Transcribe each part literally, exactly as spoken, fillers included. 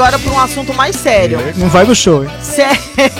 Agora para um assunto mais sério. Não vai no show, hein? Sé...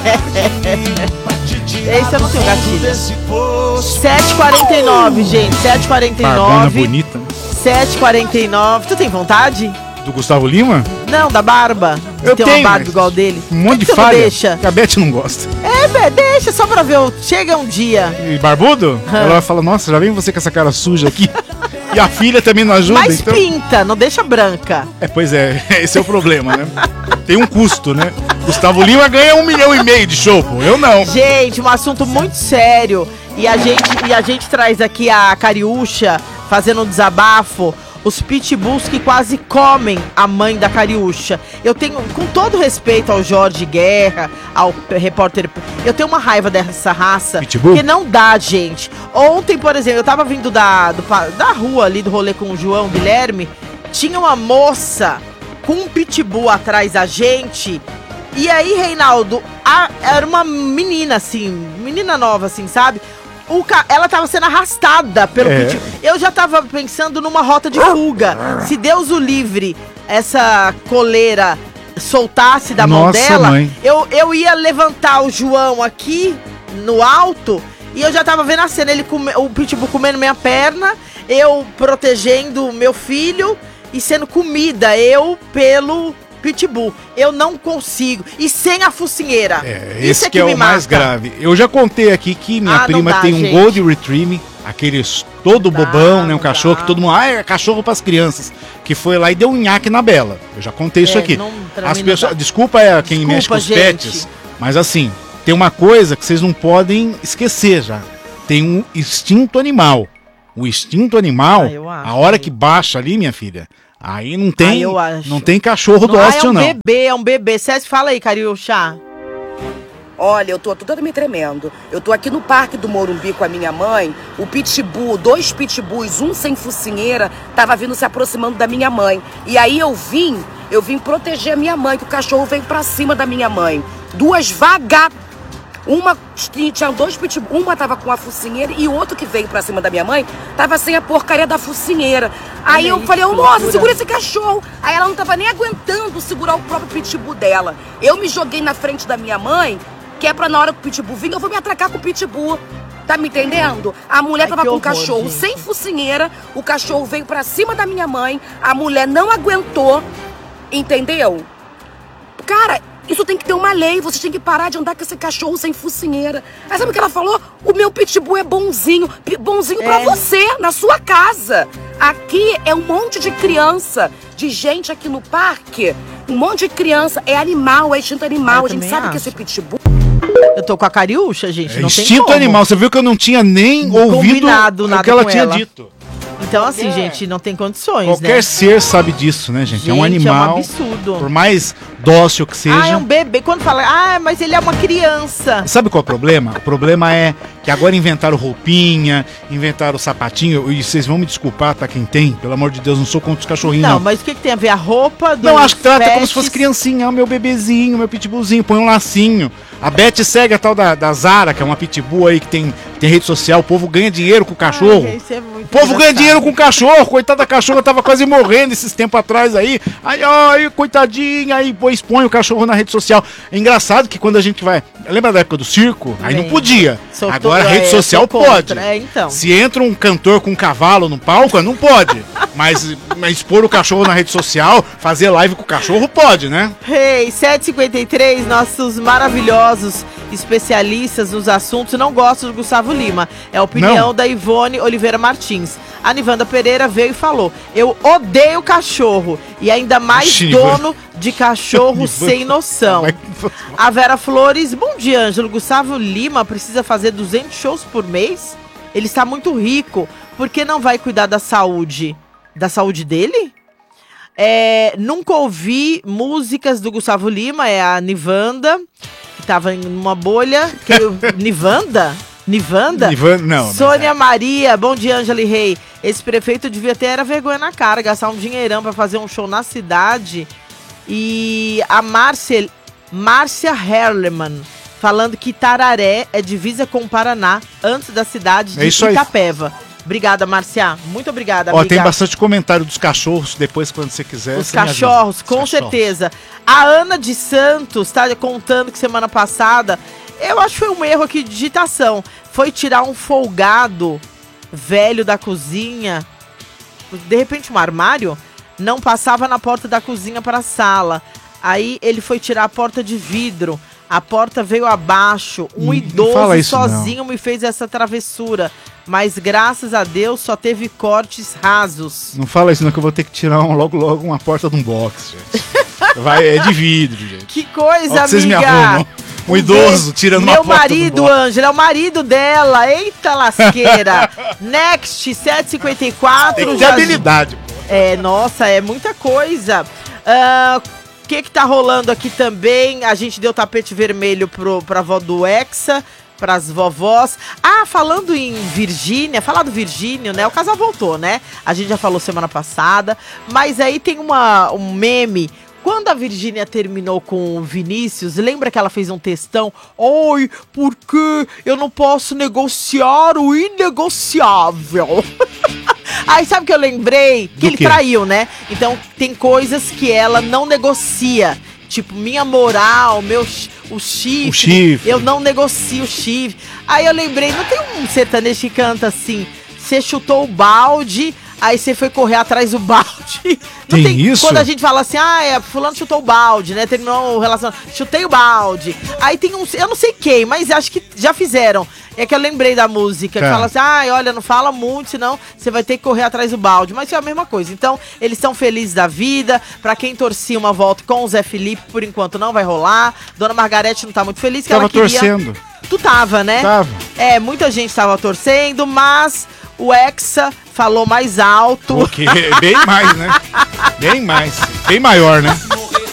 Esse eu não tenho gatilho. sete e quarenta e nove, gente. sete e quarenta e nove. Barbona bonita. sete e quarenta e nove. Tu tem vontade? Do Gustavo Lima? Não, da barba. Eu tem tenho, uma barba igual dele. Um monte de tu falha. Não deixa? Que a Beth não gosta. É, Bé, deixa só pra ver. Chega um dia. E barbudo? Hum. Ela vai falar, nossa, já vem você com essa cara suja aqui. E a filha também não ajuda, Mas então... pinta, não deixa branca. É, pois é, esse é o problema, né? Tem um custo, né? Gustavo Lima ganha um milhão e meio de show, pô. Eu não. Gente, um assunto muito sério. E a gente, e a gente traz aqui a Cariúcha fazendo um desabafo. Os pitbulls que quase comem a mãe da Cariúcha. Eu tenho, com todo respeito ao Jorge Guerra, ao repórter, eu tenho uma raiva dessa raça. Pitbull? Que não dá, gente. Ontem, por exemplo, eu tava vindo da, do, da rua ali, do rolê com o João Guilherme. Tinha uma moça com um pitbull atrás da gente. E aí, Reinaldo, a, era uma menina, assim, menina nova, assim, sabe? O ca... Ela tava sendo arrastada pelo É. pitbull. Eu já tava pensando numa rota de fuga. Se Deus o livre, essa coleira soltasse da mão Nossa, dela, mãe. eu, eu ia levantar o João aqui no alto e eu já tava vendo a cena, ele come... o pitbull comendo minha perna, eu protegendo o meu filho e sendo comida, eu pelo pitbull. Eu não consigo. E sem a focinheira. É, Isso esse é que é me o mais mata. grave. Eu já contei aqui que minha Ah, não prima dá, tem um gente. Gold Retriever, aqueles todo Não dá, bobão, né? Um não cachorro dá. que todo mundo... Ah, é cachorro pras crianças. Que foi lá e deu um nhaque na Bela. Eu já contei isso É, aqui. não- pra As mim não pessoas... dá. Desculpa é, quem Desculpa, mexe com os gente. pets, mas assim, tem uma coisa que vocês não podem esquecer já. Tem um instinto animal. O instinto animal, Ah, eu acho, a hora viu? que baixa ali, minha filha, aí não tem, Ah, eu acho. não tem cachorro Não, ah, é dócil, um não. bebê, é um bebê. César, fala aí, Cariúcha. Olha, eu tô toda me tremendo. Eu tô aqui no Parque do Morumbi com a minha mãe. O pitbull, dois pitbulls, um sem focinheira, tava vindo se aproximando da minha mãe. E aí eu vim, eu vim proteger a minha mãe, que o cachorro veio pra cima da minha mãe. Duas vagabundas. Uma tinha dois pitbull, uma tava com a focinheira e o outro que veio pra cima da minha mãe tava sem a porcaria da focinheira. Aí Olha eu isso, falei, ô que moça, loucura. segura esse cachorro. Aí ela não tava nem aguentando segurar o próprio pitbull dela. Eu me joguei na frente da minha mãe, que é pra na hora que o pitbull vir, eu vou me atracar com o pitbull. Tá me entendendo? A mulher Ai, tava que com o horror, cachorro gente. sem focinheira, o cachorro veio pra cima da minha mãe, a mulher não aguentou, entendeu? Cara, isso tem que ter uma lei, vocês têm que parar de andar com esse cachorro sem focinheira. Aí sabe o que ela falou? O meu pitbull é bonzinho, Pi- bonzinho pra É. você, na sua casa. Aqui é um monte de criança, de gente aqui no parque, um monte de criança, é animal, é instinto animal. Eu A gente também sabe que acho. esse pitbull... Eu tô com a Cariúcha, gente, É não tem instinto como. animal. Você viu que eu não tinha nem ouvido Combinado o nada que ela com tinha ela. dito. Então, assim, Qualquer- gente, não tem condições, Qualquer né? ser sabe disso, né, gente? É um Gente, é um animal. absurdo. Por mais dócil que seja. Ah, é um bebê. Quando fala, ah, mas ele é uma criança. Sabe qual é o problema? O problema é que agora inventaram roupinha, inventaram sapatinho, e vocês vão me desculpar, tá? Quem tem, pelo amor de Deus, não sou contra os cachorrinhos, Não, não. mas o que, que tem a ver? A roupa do Não, acho que trata como pets? se fosse criancinha, ah, meu bebezinho, meu pitbullzinho, põe um lacinho. A Beth segue a tal da, da Zara, que é uma pitbull aí que tem, tem rede social, o povo ganha dinheiro com o cachorro. Ai, isso é muito O povo ganha engraçado. dinheiro com o cachorro, coitada da cachorra, tava quase morrendo esses tempos atrás aí. Aí, ai, coitadinha, aí pô, expõe o cachorro na rede social. É engraçado que quando a gente vai. Lembra da época do circo? Aí não Lembro. podia. Sou Agora a to- rede é, social sou contra, pode. é, então. Se entra um cantor com um cavalo no palco, não pode. Mas, mas expor o cachorro na rede social, fazer live com o cachorro, pode, né? Hey, sete e cinquenta e três, nossos maravilhosos especialistas nos assuntos não gostam do Gustavo Lima. É a opinião Não. da Ivone Oliveira Martins. A Nivanda Pereira veio e falou: eu odeio cachorro e ainda mais Ixi, dono de cachorro sem noção. Vai- A Vera Flores, bom dia, Ângelo. Gustavo Lima precisa fazer duzentos shows por mês? Ele está muito rico. Por que não vai cuidar da saúde? Da saúde dele? É, nunca ouvi músicas do Gustavo Lima, é a Nivanda, que tava em uma bolha. Que eu- Nivanda? Nivanda? Nivan- não, Sônia Maria, bom dia, Ângela e Rei. Esse prefeito devia ter era vergonha na cara, gastar um dinheirão pra fazer um show na cidade. E a Márcia, Márcia Herleman, falando que Tararé é divisa com o Paraná, antes da cidade de É isso aí. Itapeva. Obrigada, Márcia. Muito obrigada, Ó, amiga. tem bastante comentário dos cachorros, depois quando você quiser. Os você me avisa. cachorros, Os com cachorros. certeza. A Ana de Santos tá contando que semana passada, eu acho que foi um erro aqui de digitação, foi tirar um folgado velho da cozinha, de repente um armário, não passava na porta da cozinha para a sala. Aí ele foi tirar a porta de vidro, a porta veio abaixo, um Não idoso fala isso, sozinho não. me fez essa travessura, mas graças a Deus só teve cortes rasos. Não fala isso não, que eu vou ter que tirar um, logo logo uma porta de um box, gente. Vai, é de vidro, gente. Que coisa, Ó, que vocês me amiga! arrumam. Um idoso tirando uma Meu porta marido, do box. Ângela, é o marido dela. Eita lasqueira. Next setecentos e cinquenta e quatro. Tem que ter já- habilidade, pô. É, nossa, é muita coisa. Ah, o que que tá rolando aqui também? A gente deu tapete vermelho pro, pra avó do Hexa, pras vovós. Ah, falando em Virgínia, falar do Virgínio, né? O casal voltou, né? A gente já falou semana passada. Mas aí tem uma, um meme. Quando a Virgínia terminou com o Vinícius, lembra que ela fez um textão? Oi, porque eu não posso negociar o inegociável. Aí sabe o que eu lembrei? Que Do ele quê? traiu, né? Então tem coisas que ela não negocia. Tipo, minha moral, meu chi- o chifre, O chifre. eu não negocio o chifre. Aí eu lembrei, não tem um sertanejo que canta assim, você chutou o balde, aí você foi correr atrás do balde. Não Tem isso? Quando a gente fala assim, ah, é, fulano chutou o balde, né? Terminou o relacionamento, chutei o balde. Aí tem um, eu não sei quem, mas acho que já fizeram. É que eu lembrei da música, que Tá. fala assim, ah, olha, não fala muito, senão você vai ter que correr atrás do balde. Mas é a mesma coisa. Então, eles estão felizes da vida. Pra quem torcia uma volta com o Zé Felipe, por enquanto não vai rolar. Dona Margarete não tá muito feliz, que Tava ela queria... torcendo. Tu tava, né? Tava. É, muita gente tava torcendo, mas o Hexa falou mais alto. Porque bem mais, né? Bem mais. Bem maior, né?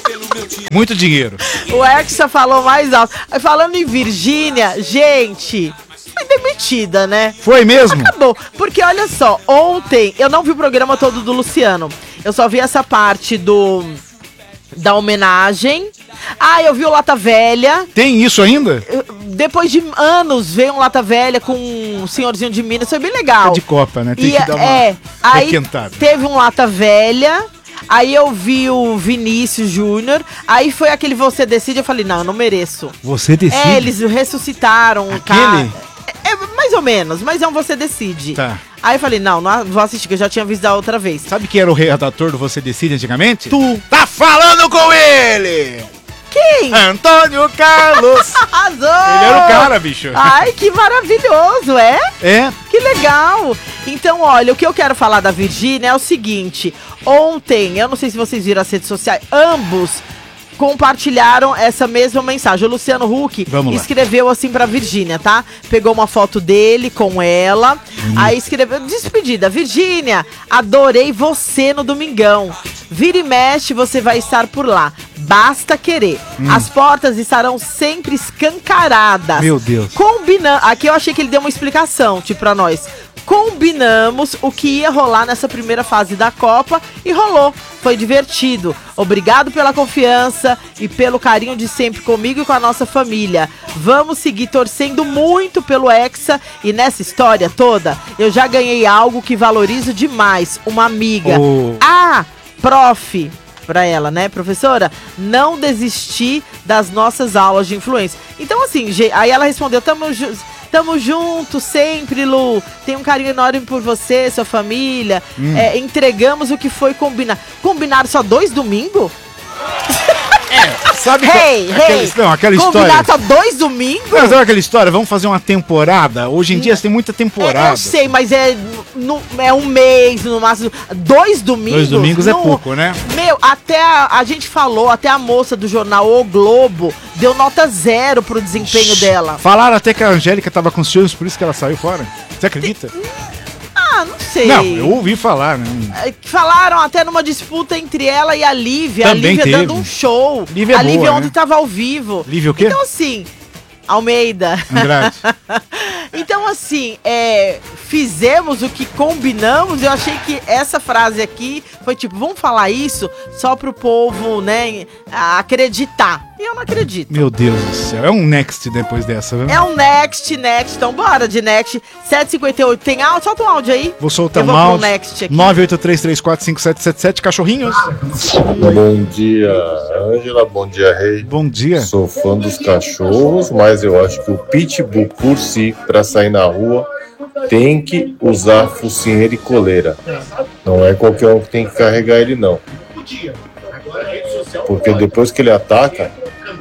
Muito dinheiro. O Hexa falou mais alto. Aí, falando em Virgínia, gente, foi demitida, né? Foi mesmo? Acabou. Porque olha só, ontem eu não vi o programa todo do Luciano. Eu só vi essa parte do da homenagem. Ah, eu vi o Lata Velha. Tem isso ainda? Eu- Depois de anos, veio um Lata Velha com um senhorzinho de Minas. Foi bem legal. É de Copa, né? Tem E, que dar uma é, aí requentada. teve um Lata Velha, aí eu vi o Vinícius Júnior, aí foi aquele Você Decide, eu falei, não, eu não mereço. Você decide? É, eles ressuscitaram um Aquele? cara. É, é mais ou menos, mas é um Você Decide. Tá. Aí eu falei, não, não vou assistir, que eu já tinha visto da outra vez. Sabe quem era o redator do Você Decide antigamente? Tu. Tá falando com ele! Quem? Antônio Carlos! Arrasou! Ele era o cara, bicho. Ai, que maravilhoso, é? É? Que legal! Então, olha, o que eu quero falar da Virgínia é o seguinte. Ontem, eu não sei se vocês viram as redes sociais, ambos compartilharam essa mesma mensagem. O Luciano Huck Vamos lá. escreveu assim pra Virgínia, tá? Pegou uma foto dele com ela, aí escreveu, despedida, Virgínia, adorei você no Domingão. Vira e mexe, você vai estar por lá. Basta querer. Hum. As portas estarão sempre escancaradas. Meu Deus. Combinando. Aqui eu achei que ele deu uma explicação, tipo, pra nós. Combinamos o que ia rolar nessa primeira fase da Copa e rolou. Foi divertido. Obrigado pela confiança e pelo carinho de sempre comigo e com a nossa família. Vamos seguir torcendo muito pelo Hexa e nessa história toda eu já ganhei algo que valorizo demais, uma amiga. Oh. Ah, prof, pra ela, né, professora, não desistir das nossas aulas de influência. Então, assim, ge- aí ela respondeu, tamo, ju tamo junto sempre, Lu, tenho um carinho enorme por você, sua família, é, entregamos o que foi combinado. Combinaram só dois domingos? Sabe Hey, aquela, hey, não, aquela história. combinaram só dois domingos? Não, sabe aquela história? Vamos fazer uma temporada? Hoje em dia tem muita temporada. É, eu sei, mas é, no, é um mês, no máximo. Dois domingos? Dois domingos é Não- pouco, né? Meu, até a, a gente falou, até a moça do jornal O Globo deu nota zero pro desempenho dela. Falaram até que a Angélica tava com ciúmes, por isso que ela saiu fora. Você acredita? Ah, não sei. Não, eu ouvi falar, né? É, Falaram até numa disputa entre ela e a Lívia. Também a Lívia teve. dando um show. Lívia é a Lívia boa, ontem né? tava ao vivo. Lívia o quê? Então, assim, Almeida. Andrade. Então, assim, é, fizemos o que combinamos. Eu achei que essa frase aqui foi tipo, vamos falar isso só pro povo, né, acreditar. E eu não acredito. Meu Deus do céu, é um next depois dessa, viu? É um next, next. Então bora de next. sete cinquenta e oito, tem áudio? Solta um áudio aí. Vou soltar eu um vou áudio. next aqui. nove oito três três quatro cinco sete sete sete, cachorrinhos. Bom dia, Ângela. Bom dia, Rei. Bom dia. Sou fã dos cachorros, mas eu acho que o Pitbull, por si, pra sair na rua, tem que usar focinheira e coleira. Não é qualquer um que tem que carregar ele, não. Porque depois que ele ataca,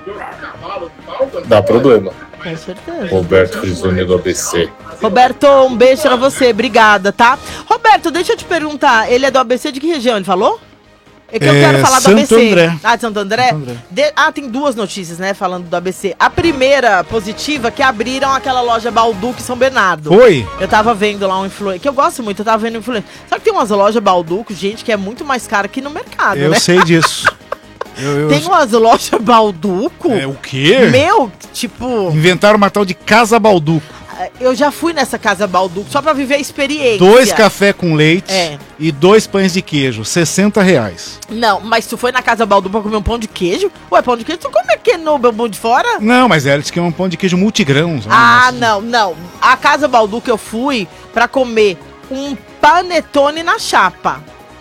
dá problema. Com certeza. Roberto Frisoni do A B C. Roberto, um beijo pra você, obrigada, tá? Roberto, deixa eu te perguntar, ele é do A B C de que região, ele falou? É que eu É, quero falar do Santo A B C. André. Ah, de Santo André? Santo André. De- Ah, tem duas notícias, né, falando do A B C. A primeira positiva, que abriram aquela loja Balduco em São Bernardo. Oi. Eu tava vendo lá um influencer, que eu gosto muito, eu tava vendo um influencer. Sabe que tem umas lojas Balduco, gente, que é muito mais cara aqui no mercado, Eu né? sei disso. Eu, eu- Tem umas lojas Balduco. É o quê? Meu, tipo, Inventaram uma tal de Casa Balduco. eu já fui nessa casa Balduco só pra viver a experiência. Dois café com leite É. e dois pães de queijo, sessenta reais. Não, mas tu foi na casa Balduco pra comer um pão de queijo? Ué, pão de queijo tu come aqui no Bambu de Fora? Não, mas eles queriam um pão de queijo multigrãos. né? Ah, não, não. A casa Balduco eu fui pra comer um panetone na chapa.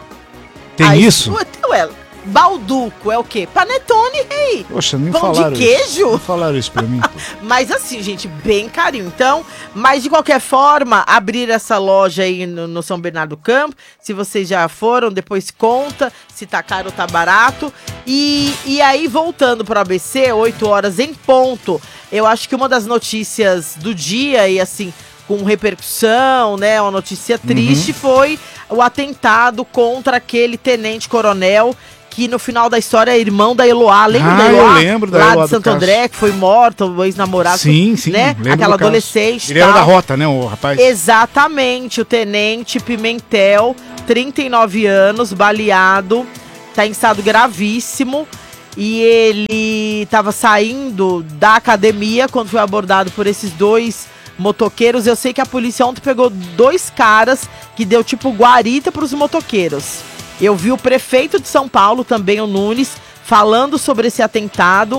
Tem Aí, isso? Ué, ué, Balduco é o quê? Panetone, rei. Poxa, nem Pão de falaram queijo? Isso. Não falaram isso pra mim. Mas assim, gente, bem carinho. Então, mas de qualquer forma, abrir essa loja aí no, no São Bernardo do Campo. Se vocês já foram, depois conta se tá caro ou tá barato. E, e aí, voltando para o A B C, oito horas em ponto. Eu acho que uma das notícias do dia, e assim, com repercussão, né? Uma notícia triste, Uhum. foi o atentado contra aquele tenente-coronel que no final da história é irmão da Eloá. Lembra Ah, da eu Eloá? lembro da Lá Eloá de do Santo caso. André, que foi morta, o ex-namorado. Sim, sim. Né? lembro Aquela do caso. adolescente. Ele era tal. da rota, né, o rapaz? Exatamente, o tenente Pimentel, trinta e nove anos, baleado, tá em estado gravíssimo. E ele estava saindo da academia quando foi abordado por esses dois motoqueiros. Eu sei que a polícia ontem pegou dois caras que deu tipo guarita pros motoqueiros. Eu vi o prefeito de São Paulo, também o Nunes, falando sobre esse atentado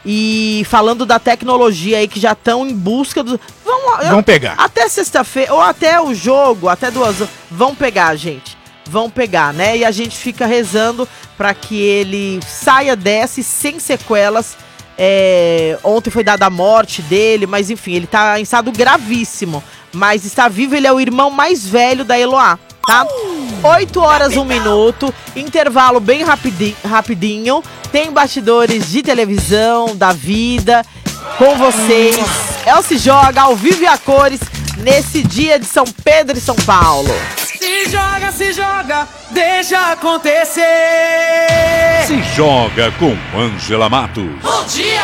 e falando da tecnologia aí que já estão em busca do... Vão, Vão pegar. até sexta-feira, ou até o jogo, até duas horas, vão pegar, gente. Vão pegar, né? E a gente fica rezando para que ele saia dessa e sem sequelas. É, ontem foi dada a morte dele, mas enfim, ele tá em estado gravíssimo. Mas está vivo, ele é o irmão mais velho da Eloá, tá? oito horas, um minuto, intervalo bem rapidinho, rapidinho. Tem bastidores de televisão, da vida, com vocês. El Se Joga, ao vivo e a cores, nesse dia de São Pedro e São Paulo. Se joga, se joga, deixa acontecer. Se joga com Ângela Matos. Bom dia!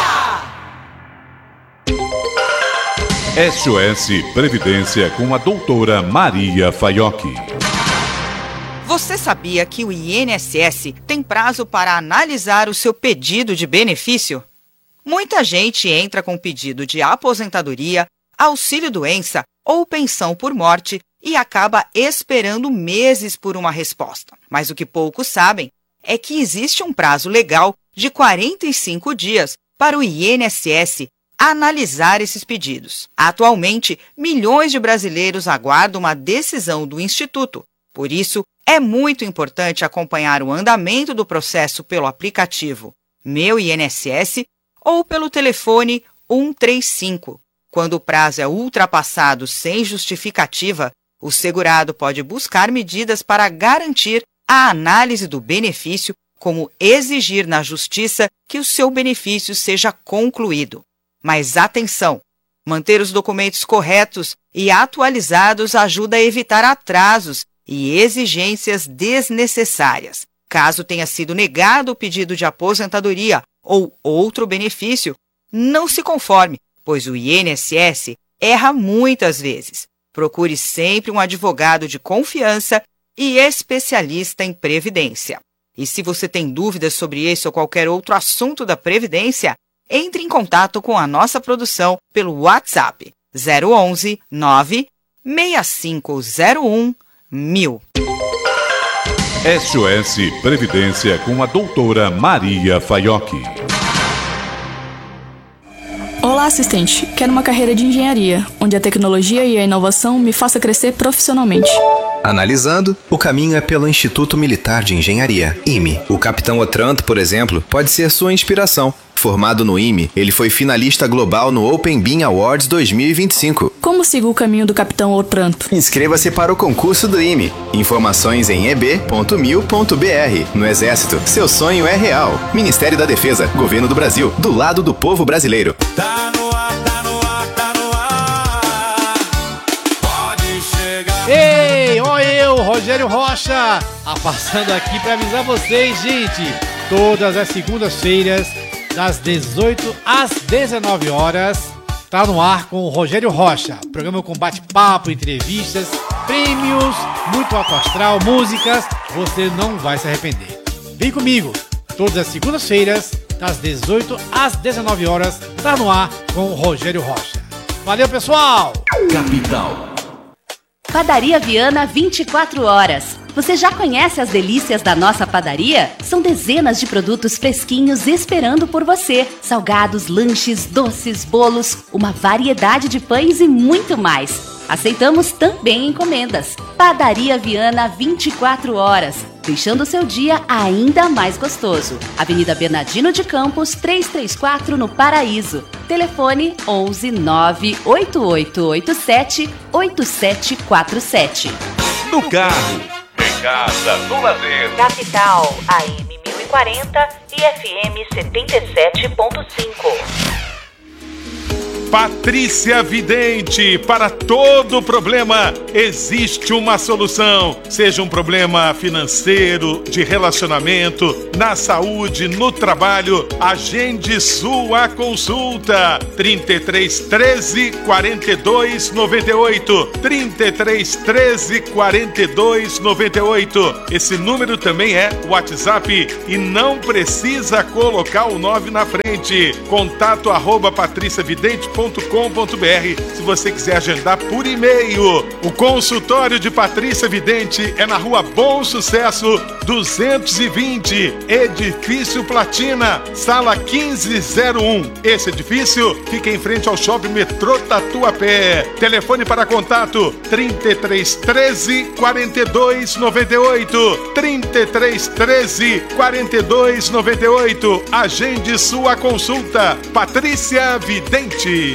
S O S Previdência com a doutora Maria Faiochi. Você sabia que o I N S S tem prazo para analisar o seu pedido de benefício? Muita gente entra com pedido de aposentadoria, auxílio-doença ou pensão por morte e acaba esperando meses por uma resposta. Mas o que poucos sabem é que existe um prazo legal de quarenta e cinco dias para o I N S S analisar esses pedidos. Atualmente, milhões de brasileiros aguardam uma decisão do Instituto. Por isso, é muito importante acompanhar o andamento do processo pelo aplicativo Meu I N S S ou pelo telefone um três cinco. Quando o prazo é ultrapassado sem justificativa, o segurado pode buscar medidas para garantir a análise do benefício, como exigir na justiça que o seu benefício seja concluído. Mas atenção! Manter os documentos corretos e atualizados ajuda a evitar atrasos e exigências desnecessárias. Caso tenha sido negado o pedido de aposentadoria ou outro benefício, não se conforme, pois o I N S S erra muitas vezes. Procure sempre um advogado de confiança e especialista em previdência. E se você tem dúvidas sobre esse ou qualquer outro assunto da Previdência, entre em contato com a nossa produção pelo WhatsApp zero onze nove seis cinco zero um mil. S O S Previdência com a doutora Maria Faiocchi. Olá, assistente. Quero uma carreira de engenharia, onde a tecnologia e a inovação me faça crescer profissionalmente. Analisando, o caminho é pelo Instituto Militar de Engenharia, I M E. O capitão Otranto, por exemplo, pode ser sua inspiração. Formado no I M E, ele foi finalista global no Open Beam Awards dois mil e vinte e cinco. Como sigo o caminho do capitão Otranto? Inscreva-se para o concurso do I M E. Informações em e b ponto mil ponto b r. No Exército, seu sonho é real. Ministério da Defesa, Governo do Brasil, do lado do povo brasileiro. Tá no ar, tá no ar, tá no ar. Pode chegar. Ei, ó eu, Rogério Rocha, ah, passando aqui para avisar vocês, gente, todas as segundas-feiras, das dezoito às dezenove horas, tá no ar com o Rogério Rocha, programa com bate-papo, entrevistas, prêmios, muito alto astral, músicas, você não vai se arrepender. Vem comigo, todas as segundas-feiras, das dezoito às dezenove horas, tá no ar com o Rogério Rocha. Valeu, pessoal! Capital. Padaria Viana vinte e quatro horas. Você já conhece as delícias da nossa padaria? São dezenas de produtos fresquinhos esperando por você. Salgados, lanches, doces, bolos, uma variedade de pães e muito mais. Aceitamos também encomendas. Padaria Viana vinte e quatro horas, deixando o seu dia ainda mais gostoso. Avenida Bernardino de Campos, trezentos e trinta e quatro, no Paraíso. Telefone onze nove oito oito oito sete oito sete quatro sete. No carro, em casa, no lazer. Capital, A M mil e quarenta e F M setenta e sete ponto cinco. Patrícia Vidente, para todo problema existe uma solução. Seja um problema financeiro, de relacionamento, na saúde, no trabalho, agende sua consulta. trinta e três, treze, quarenta e dois, noventa e oito. trinta e três, treze, quarenta e dois, noventa e oito. Esse número também é WhatsApp e não precisa colocar o nove na frente. Contato arroba patricia vidente ponto com ponto b r se você quiser agendar por e-mail. O consultório de Patrícia Vidente é na Rua Bom Sucesso duzentos e vinte, Edifício Platina, sala quinze zero um. Esse edifício fica em frente ao Shopping Metrô Tatuapé. Telefone para contato trinta e três, treze, quarenta e dois, noventa e oito. trinta e três, treze, quarenta e dois, noventa e oito. Agende sua consulta. Patrícia Vidente.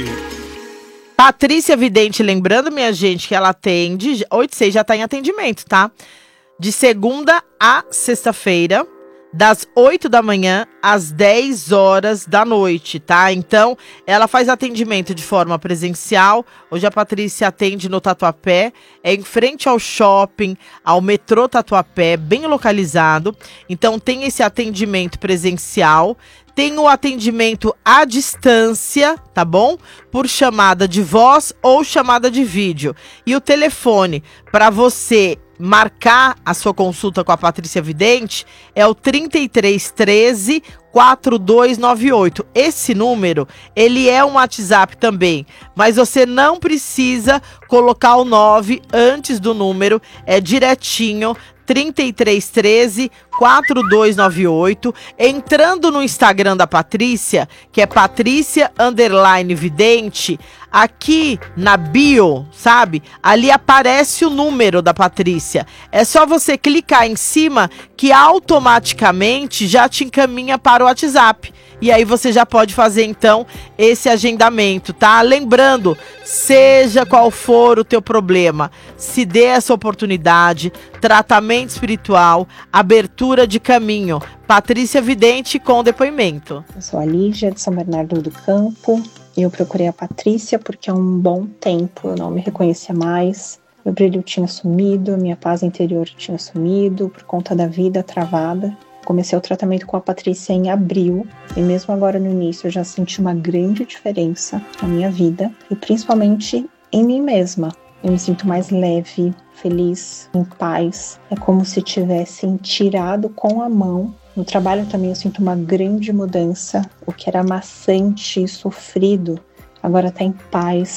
Patrícia Vidente, lembrando, minha gente, que ela atende, oito seis já está em atendimento, tá? De segunda a sexta-feira, das oito da manhã às dez horas da noite, tá? Então, ela faz atendimento de forma presencial. Hoje a Patrícia atende no Tatuapé, é em frente ao shopping, ao metrô Tatuapé, bem localizado. Então, tem esse atendimento presencial. Tem o atendimento à distância, tá bom? Por chamada de voz ou chamada de vídeo. E o telefone para você marcar a sua consulta com a Patrícia Vidente é o trinta e três, treze, quarenta e dois noventa e oito. Esse número, ele é um WhatsApp também, mas você não precisa colocar o nove antes do número, é direitinho. trinta e três, treze, quarenta e dois noventa e oito. Entrando no Instagram da Patrícia, que é Patrícia underline Vidente, aqui na bio, sabe? Ali aparece o número da Patrícia. É só você clicar em cima que automaticamente já te encaminha para o WhatsApp. E aí você já pode fazer, então, esse agendamento, tá? Lembrando, seja qual for o teu problema, se dê essa oportunidade, tratamento espiritual, abertura de caminho. Patrícia Vidente com depoimento. Eu sou a Lígia, de São Bernardo do Campo. Eu procurei a Patrícia porque há um bom tempo eu não me reconhecia mais. Meu brilho tinha sumido, minha paz interior tinha sumido por conta da vida travada. Comecei o tratamento com a Patrícia em abril e mesmo agora no início eu já senti uma grande diferença na minha vida e principalmente em mim mesma. Eu me sinto mais leve, feliz, em paz. É como se tivessem tirado com a mão. No trabalho também eu sinto uma grande mudança. O que era maçante e sofrido agora está em paz.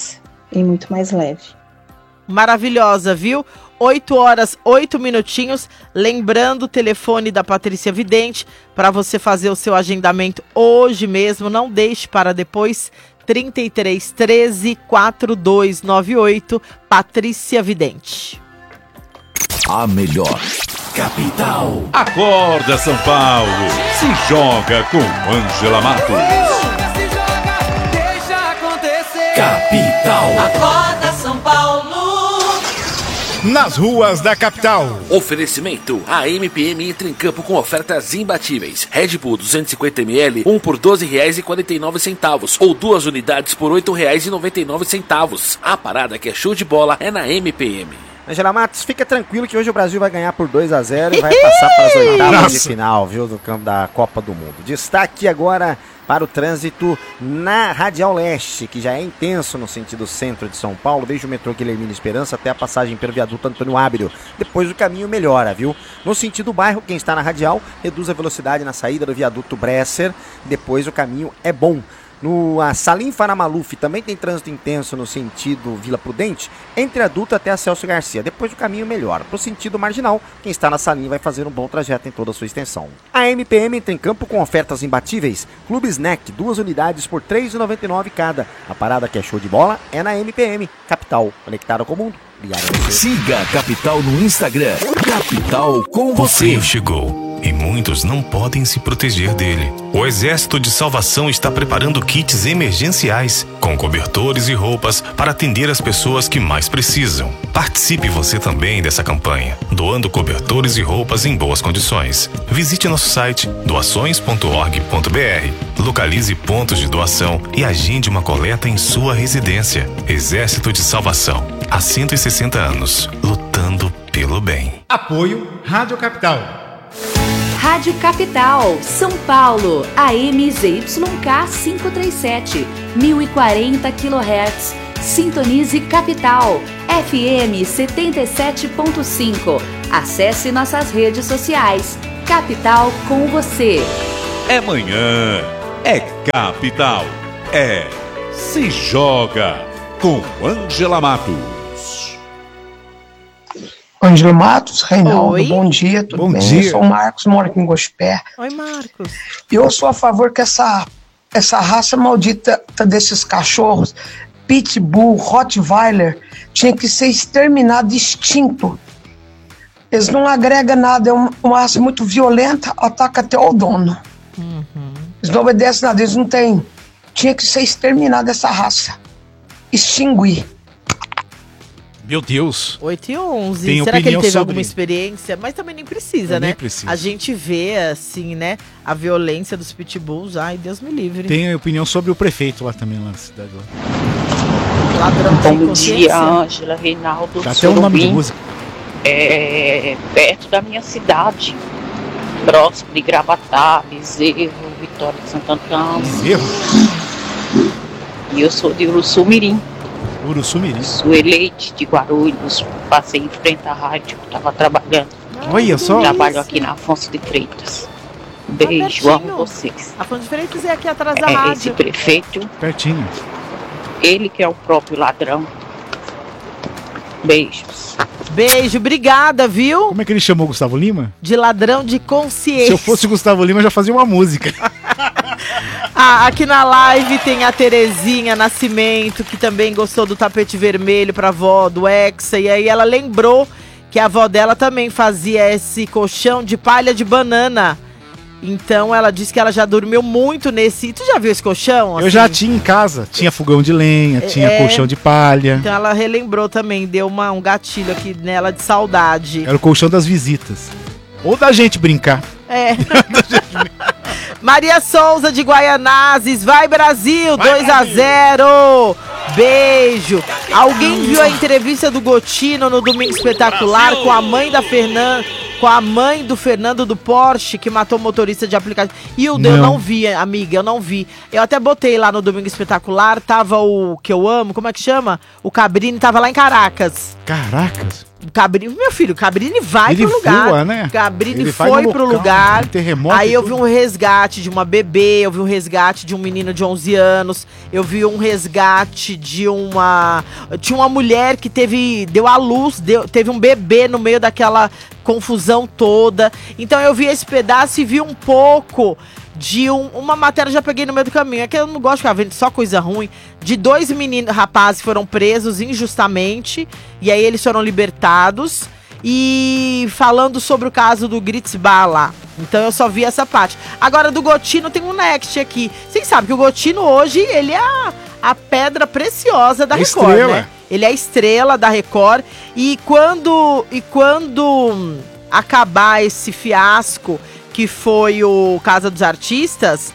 e muito mais leve. Maravilhosa, viu? oito horas, oito minutinhos. Lembrando o telefone da Patrícia Vidente para você fazer o seu agendamento hoje mesmo. Não deixe para depois. trinta e três, treze, quarenta e dois, noventa e oito. Patrícia Vidente. A melhor capital. Acorda, São Paulo. Se joga com Ângela Matos. Deixa acontecer. Capital. Acorda, São Paulo. Nas ruas da capital. Oferecimento. A M P M entra em campo com ofertas imbatíveis. Red Bull duzentos e cinquenta mililitros, um por doze reais e quarenta e nove centavos. Ou duas unidades por oito reais e noventa e nove centavos. A parada que é show de bola é na M P M. Angela Matos, fica tranquilo que hoje o Brasil vai ganhar por dois a zero e vai passar para as oitavas de final, viu, do campo da Copa do Mundo. Destaque agora para o trânsito na Radial Leste, que já é intenso no sentido centro de São Paulo, desde o metrô Guilhermina Esperança até a passagem pelo viaduto Antônio Ábrio. Depois o caminho melhora, viu? No sentido bairro, quem está na Radial reduz a velocidade na saída do viaduto Bresser, depois o caminho é bom. No a Salim Faramaluf também tem trânsito intenso no sentido Vila Prudente, entre a Dutra até a Celso Garcia. Depois o caminho melhora. Para o sentido marginal, quem está na Salim vai fazer um bom trajeto em toda a sua extensão. A M P M entra em campo com ofertas imbatíveis. Clube Snack, duas unidades por três reais e noventa e nove cada. A parada que é show de bola é na M P M. Capital, conectada com o mundo. Siga a Capital no Instagram. Capital com você. O frio chegou e muitos não podem se proteger dele. O Exército de Salvação está preparando kits emergenciais com cobertores e roupas para atender as pessoas que mais precisam. Participe você também dessa campanha, doando cobertores e roupas em boas condições. Visite nosso site doações ponto org ponto br, localize pontos de doação e agende uma coleta em sua residência. Exército de Salvação, há cento e sessenta anos, lutando pelo bem. Apoio Rádio Capital. Rádio Capital, São Paulo, A M Z Y K quinhentos e trinta e sete, mil e quarenta quilohertz. Sintonize Capital, F M setenta e sete ponto cinco. Acesse nossas redes sociais. Capital com você. É manhã, é capital, é Se Joga com Ângela Matos. Ângela Matos, Reinaldo, Oi. bom dia, tudo Bom bem? dia. Eu sou o Marcos, moro aqui em Gospé. Oi, Marcos. E eu sou a favor que essa, essa raça maldita desses cachorros, Pitbull, Rottweiler, tinha que ser exterminado, extinto. Eles não agregam nada, é uma, uma raça muito violenta, ataca até o dono. Uhum. Eles não obedecem nada, eles não têm. Tinha que ser exterminada essa raça. Extinguir. Meu Deus. oito e onze. Tem Será que ele opinião teve sobre- alguma experiência? Mas também nem precisa, Eu né? nem preciso. A gente vê, assim, né? A violência dos pitbulls. Ai, Deus me livre. Tem opinião sobre o prefeito lá também, lá na cidade. Lá. Ladrão sem Bom consciência. dia, Ângela, Reinaldo, Dá até o nome de Surubim. música. É perto da minha cidade, próximo de Gravatá, Bezerro, Vitória de Santo Antão. Bezerro? E eu sou de Uruçumirim. Uruçumirim. Sou eleite de Guarulhos, passei em frente à rádio, estava trabalhando. Olha só. Trabalho aqui na Afonso de Freitas. Beijo, amo vocês. Afonso de Freitas é aqui atrás da É, rádio. esse prefeito, Pertinho. ele que é o próprio ladrão. Beijos. Beijo, obrigada, viu? Como é que ele chamou Gustavo Lima? De ladrão de consciência. Se eu fosse Gustavo Lima, eu já fazia uma música. Ah, aqui na live tem a Terezinha Nascimento, que também gostou do tapete vermelho pra avó do Hexa. E aí ela lembrou que a avó dela também fazia esse colchão de palha de banana. Então ela disse que ela já dormiu muito nesse. Tu já viu esse colchão? Eu já tinha em casa. Tinha fogão de lenha, tinha É. colchão de palha. Então ela relembrou também, deu uma, um gatilho aqui nela de saudade. Era o colchão das visitas. Ou da gente brincar. É. Maria Souza de Guaianazes, vai Brasil, dois a zero. Beijo. Alguém viu a entrevista do Gotino no Domingo Espetacular com a mãe da Fernanda, com a mãe do Fernando do Porsche, que matou o motorista de aplicativo? Hilda, eu Não. não vi, amiga, eu não vi. Eu até botei lá no Domingo Espetacular, tava o que eu amo, como é que chama? O Cabrini tava lá em Caracas. Caracas. Cabrini, meu filho, Cabrini vai Ele pro lugar. voa, né? Cabrini Ele vai foi no pro local, lugar. terremoto Aí e eu vi tudo. um resgate de uma bebê, eu vi um resgate de um menino de onze anos, eu vi um resgate de uma. Tinha uma mulher que teve. Deu à luz, deu, teve um bebê no meio daquela confusão toda. Então eu vi esse pedaço e vi um pouco de um, uma matéria, já peguei no meio do caminho, é que eu não gosto de ficar vendo só coisa ruim, de dois meninos, rapazes foram presos injustamente, e aí eles foram libertados, e falando sobre o caso do Gritz Bar lá. Então eu só vi essa parte. Agora do Gotino tem um next aqui. Vocês sabem que o Gotino hoje, ele é a, a pedra preciosa da A Record, estrela. né? Ele é a estrela da Record, e quando, e quando acabar esse fiasco que foi o Casa dos Artistas,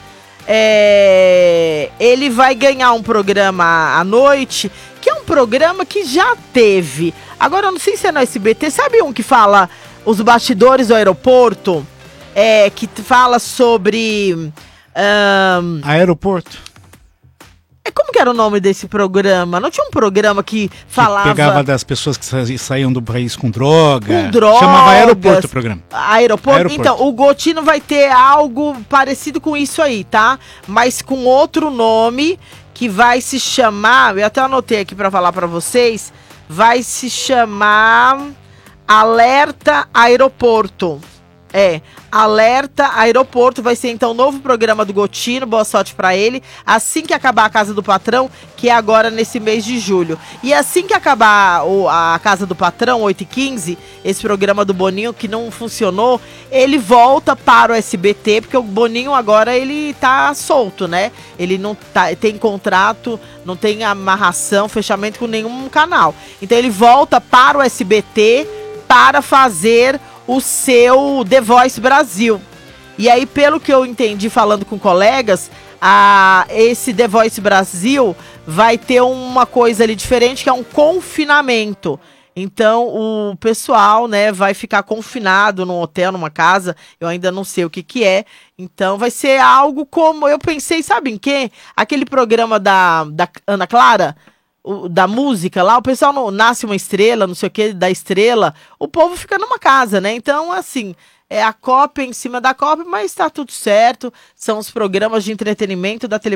é, ele vai ganhar um programa à noite, que é um programa que já teve. Agora, eu não sei se é no S B T, sabe um que fala os bastidores do aeroporto? É, que fala sobre... ahn, Aeroporto. é, como que era o nome desse programa? Não tinha um programa que falava... Pegava das pessoas que sa- saíam do país com droga. Com drogas. Chamava Aeroporto o programa. Aeroporto? Aeroporto. Então, o Gotino vai ter algo parecido com isso aí, tá? Mas com outro nome, que vai se chamar... Eu até anotei aqui pra falar pra vocês. Vai se chamar Alerta Aeroporto. É, Alerta Aeroporto vai ser então o novo programa do Gotino, boa sorte pra ele, assim que acabar a Casa do Patrão, que é agora nesse mês de julho. E assim que acabar o, a Casa do Patrão, oito e quinze, esse programa do Boninho que não funcionou, ele volta para o S B T, porque o Boninho agora ele tá solto, né? Ele não tá, tem contrato, não tem amarração, fechamento com nenhum canal. Então ele volta para o S B T para fazer o seu The Voice Brasil. E aí, pelo que eu entendi falando com colegas, a, esse The Voice Brasil vai ter uma coisa ali diferente, que é um confinamento. Então, o pessoal, né, vai ficar confinado num hotel, numa casa, eu ainda não sei o que que é. Então, vai ser algo como, eu pensei, sabe em quê? Aquele programa da, da Ana Clara, o, da música lá, o pessoal não nasce uma estrela, não sei o que, da estrela, o povo fica numa casa, né? Então, assim, é a cópia em cima da cópia, mas tá tudo certo, são os programas de entretenimento da televisão.